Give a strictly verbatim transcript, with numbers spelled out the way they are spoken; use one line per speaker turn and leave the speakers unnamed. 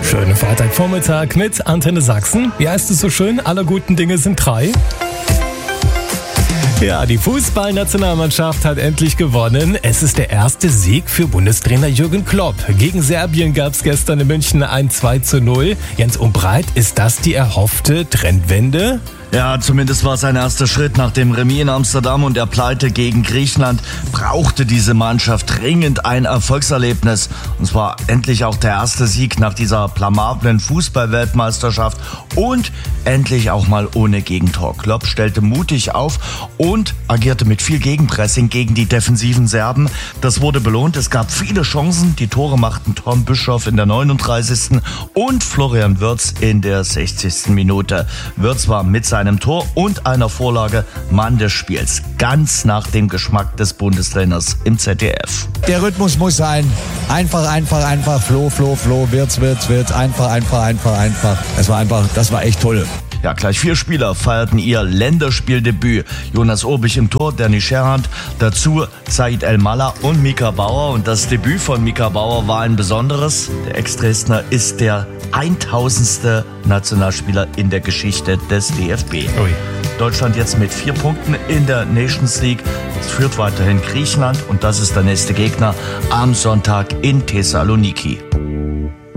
Schönen Freitagvormittag mit Antenne Sachsen. Wie heißt es so schön? Aller guten Dinge sind drei. Ja, die Fußballnationalmannschaft hat endlich gewonnen. Es ist der erste Sieg für Bundestrainer Jürgen Klopp. Gegen Serbien gab es gestern in München ein zwei zu null. Jens Umbreit, ist das die erhoffte Trendwende?
Ja, zumindest war es ein erster Schritt. Nach dem Remis in Amsterdam und der Pleite gegen Griechenland brauchte diese Mannschaft dringend ein Erfolgserlebnis. Und zwar endlich auch der erste Sieg nach dieser blamablen Fußball-Weltmeisterschaft und endlich auch mal ohne Gegentor. Klopp stellte mutig auf und agierte mit viel Gegenpressing gegen die defensiven Serben. Das wurde belohnt. Es gab viele Chancen. Die Tore machten Tom Bischoff in der neununddreißigsten und Florian Wirtz in der sechzigsten Minute. Wirtz war mit seinem Tor und einer Vorlage Mann des Spiels. Ganz nach dem Geschmack des Bundestrainers im Z D F.
Der Rhythmus muss sein. Einfach, einfach, einfach. Flo, Flo, Flo. Wirtz, Wirtz, Wirtz. Einfach, einfach, einfach, einfach. Das war einfach, das war echt toll.
Ja, gleich vier Spieler feierten ihr Länderspieldebüt. Jonas Urbich im Tor, Danny Scherhand, dazu Said El-Mallah und Mika Bauer. Und das Debüt von Mika Bauer war ein besonderes. Der Ex-Dresdner ist der tausendste Nationalspieler in der Geschichte des D F B.
Ui.
Deutschland jetzt mit vier Punkten in der Nations League. Es führt weiterhin Griechenland und das ist der nächste Gegner am Sonntag in Thessaloniki.